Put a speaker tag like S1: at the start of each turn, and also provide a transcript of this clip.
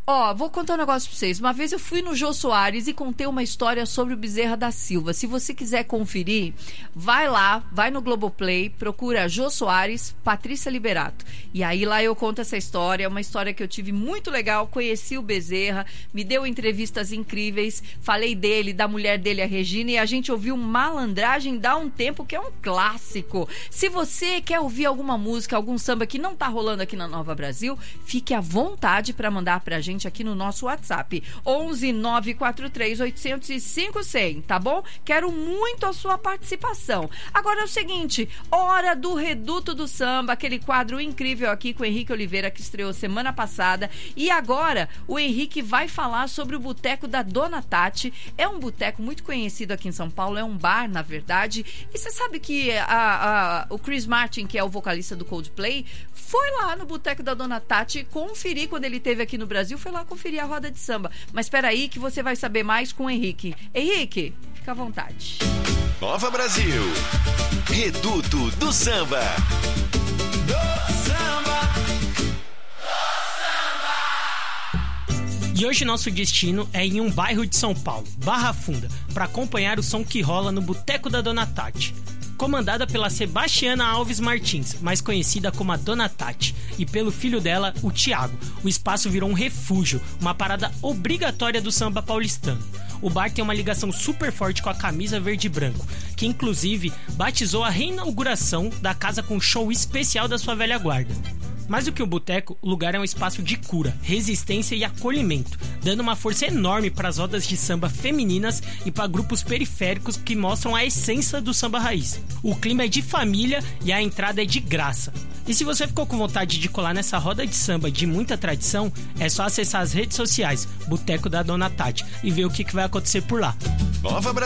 S1: Ó, vou contar um negócio pra vocês. Uma vez eu fui no Jô Soares e contei uma história sobre o Bezerra da Silva. Se você quiser conferir, vai lá, vai no Globoplay, procura Jô Soares, Patrícia Liberato. E aí lá eu conto essa história, uma história que eu tive muito legal. Conheci o Bezerra, me deu entrevistas incríveis, falei dele, da mulher dele, a Regina, e a gente ouviu Malandragem Dá um Tempo, que é um clássico. Se você quer ouvir alguma música, algum samba que não tá rolando aqui na Nova Brasil, fique à vontade para mandar pra gente aqui no nosso WhatsApp 11 943 805 100, tá bom? Quero muito a sua participação. Agora é o seguinte, hora do Reduto do Samba, aquele quadro incrível aqui com o Henrique Oliveira que estreou semana passada, e agora o Henrique vai falar sobre o Boteco da Dona Tati. É um boteco muito conhecido aqui em São Paulo, é um bar na verdade, e você sabe que o Chris Martin, que é o vocalista do Coldplay, foi lá no Boteco da Dona Tati conferir quando ele esteve aqui no Brasil, foi lá conferir a roda de samba. Mas espera aí que você vai saber mais com o Henrique. Henrique, fica à vontade.
S2: Nova Brasil, Reduto do Samba.
S3: E hoje nosso destino é em um bairro de São Paulo, Barra Funda, para acompanhar o som que rola no Boteco da Dona Tati. Comandada pela Sebastiana Alves Martins, mais conhecida como a Dona Tati, e pelo filho dela, o Thiago, o espaço virou um refúgio, uma parada obrigatória do samba paulistano. O bar tem uma ligação super forte com a camisa verde e branco, que inclusive batizou a reinauguração da casa com show especial da sua velha guarda. Mais do que um boteco, o lugar é um espaço de cura, resistência e acolhimento, dando uma força enorme para as rodas de samba femininas e para grupos periféricos que mostram a essência do samba raiz. O clima é de família e a entrada é de graça. E se você ficou com vontade de colar nessa roda de samba de muita tradição, é só acessar as redes sociais, Boteco da Dona Tati, e ver o que vai acontecer por lá.
S2: Nova